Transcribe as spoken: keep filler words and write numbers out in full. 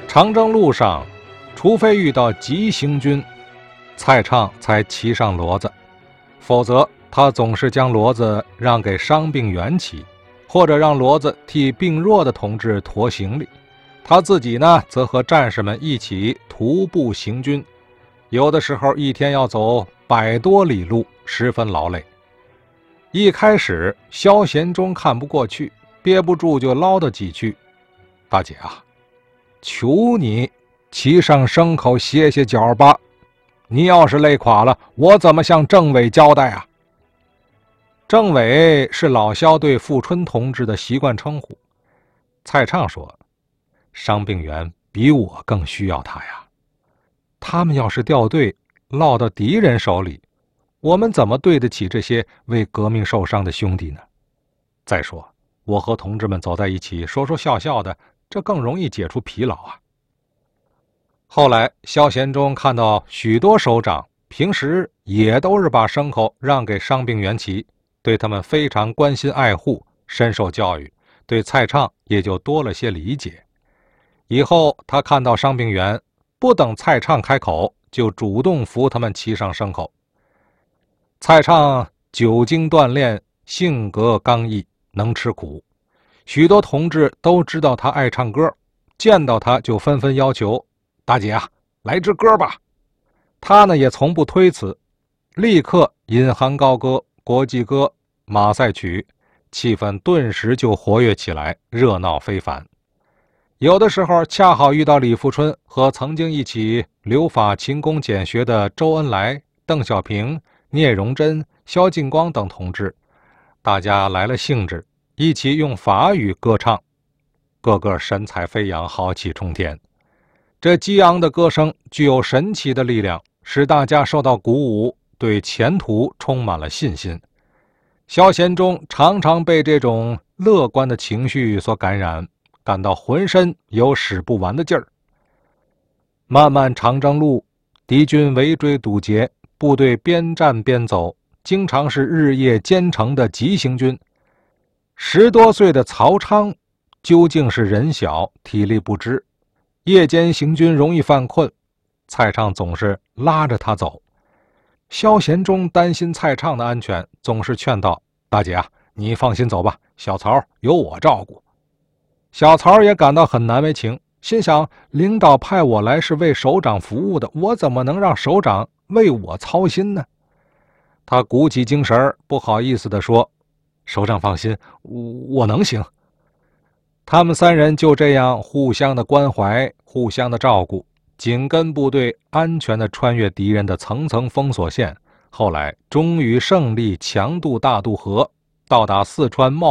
长征路上，除非遇到急行军，蔡畅才骑上骡子，否则他总是将骡子让给伤病员骑，或者让骡子替病弱的同志驮行李。他自己呢，则和战士们一起徒步行军，有的时候一天要走百多里路，十分劳累。一开始萧贤忠看不过去，憋不住就唠叨几句：“大姐啊，求你骑上牲口歇歇脚吧，你要是累垮了，我怎么向政委交代啊？”政委是老萧对富春同志的习惯称呼。蔡畅说：“伤病员比我更需要他呀，他们要是掉队落到敌人手里，我们怎么对得起这些为革命受伤的兄弟呢？再说我和同志们走在一起，说说笑笑的，这更容易解除疲劳啊。”后来萧贤忠看到许多首长平时也都是把牲口让给伤病员骑，对他们非常关心爱护，深受教育，对蔡畅也就多了些理解。以后他看到伤病员，不等蔡畅开口，就主动扶他们骑上牲口。蔡畅久经锻炼，性格刚毅，能吃苦，许多同志都知道他爱唱歌，见到他就纷纷要求：“大姐啊，来支歌吧。”他呢也从不推辞，立刻引吭高歌、国际歌、马赛曲，气氛顿时就活跃起来，热闹非凡。有的时候恰好遇到李富春和曾经一起留法勤工俭学的周恩来、邓小平、聂荣臻、萧劲光等同志，大家来了兴致，一起用法语歌唱，个个神采飞扬，豪气冲天。这激昂的歌声具有神奇的力量，使大家受到鼓舞，对前途充满了信心。萧贤忠常常被这种乐观的情绪所感染，感到浑身有使不完的劲儿。漫漫长征路，敌军围追堵截，部队边战边走，经常是日夜兼程的急行军。十多岁的曹昌究竟是人小体力不支，夜间行军容易犯困，蔡畅总是拉着他走。萧贤忠担心蔡畅的安全，总是劝道：“大姐啊，你放心走吧，小曹有我照顾。”小曹也感到很难为情，心想领导派我来是为首长服务的，我怎么能让首长为我操心呢？他鼓起精神，不好意思地说：“首长放心，我能行。”他们三人就这样互相的关怀，互相的照顾，紧跟部队安全地穿越敌人的层层封锁线，后来终于胜利强渡大渡河，到达四川茂